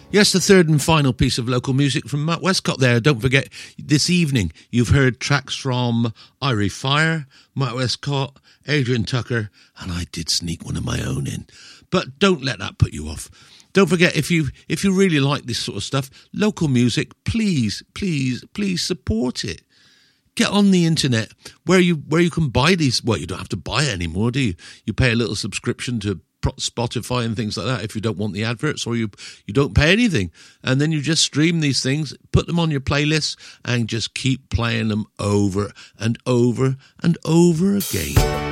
Yes, the third and final piece of local music from Matt Westcott there. Don't forget, this evening you've heard tracks from Irie Fire, Matt Westcott, Adrian Tucker, and I did sneak one of my own in. But don't let that put you off. Don't forget, if you really like this sort of stuff, local music, please support it. Get on the internet where you can buy these. Well, you don't have to buy it anymore, do you? You pay a little subscription to Spotify and things like that if you don't want the adverts, or you don't pay anything, and then you just stream these things, put them on your playlists, and just keep playing them over and over and over again.